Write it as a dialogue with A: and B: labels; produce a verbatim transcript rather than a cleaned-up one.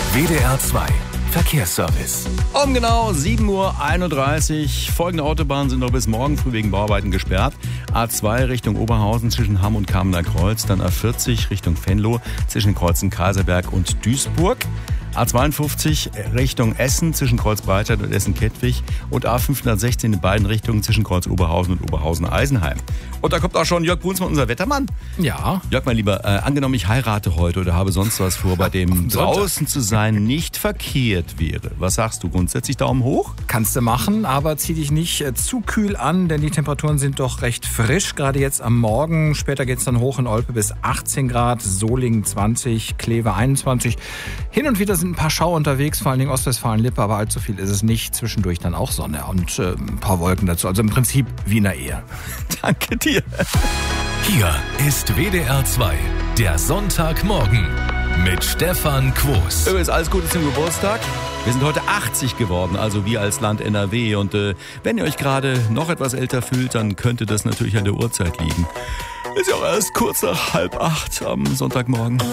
A: W D R zwei Verkehrsservice.
B: Um genau sieben Uhr einunddreißig. Folgende Autobahnen sind noch bis morgen früh wegen Bauarbeiten gesperrt. A zwei Richtung Oberhausen zwischen Hamm und Kamener Kreuz. Dann A vierzig Richtung Venlo zwischen Kreuzen Kaiserberg und Duisburg. A zweiundfünfzig Richtung Essen zwischen Kreuz Breitscheid und Essen-Kettwig. Und A fünfhundertsechzehn in beiden Richtungen zwischen Kreuz Oberhausen und Oberhausen-Eisenheim. Und da kommt auch schon Jörg Brunsmann, unser Wettermann.
C: Ja.
B: Jörg, mein Lieber, äh, angenommen ich heirate heute oder habe sonst was vor, bei dem draußen zu sein nicht verkehrt wäre. Was sagst du grundsätzlich? Daumen hoch?
C: Kannst du machen, aber zieh dich nicht äh, zu kühl an, denn die Temperaturen sind doch recht frisch. Gerade jetzt am Morgen. Später geht's dann hoch in Olpe bis achtzehn Grad, Solingen zwanzig, Kleve einundzwanzig. Hin und wieder sind ein paar Schauer unterwegs, vor allen Dingen Ostwestfalen-Lippe, aber allzu viel ist es nicht. Zwischendurch dann auch Sonne und äh, ein paar Wolken dazu. Also im Prinzip wie in der Ehe.
B: Danke dir.
A: Hier ist W D R zwei, der Sonntagmorgen mit Stefan Quos.
B: Übrigens, alles Gute zum Geburtstag. Wir sind heute achtzig geworden, also wir als Land N R W. Und äh, wenn ihr euch gerade noch etwas älter fühlt, dann könnte das natürlich an der Uhrzeit liegen. Ist ja auch erst kurz nach halb acht am Sonntagmorgen.